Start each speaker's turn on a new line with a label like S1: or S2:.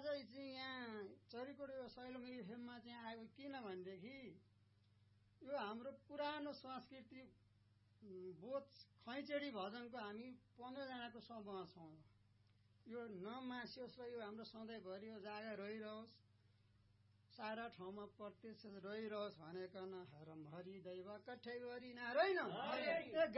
S1: चाहिँ यहाँ चरीकोट यो सैलुङ एफएममा चाहिँ आएको किनभनेदेखि यो हाम्रो पुरानो संस्कृति बोध खैचडी भजनको हामी 15 जनाको समूह छौँ। यो नमासियोस् र यो हाम्रो सधैँभरि यो जागा रहिरहोस्, सारा ठाउँमा प्रत्यक्ष रहिरहोस् भनेकन हरम हरि दैव कठै गरी नारायण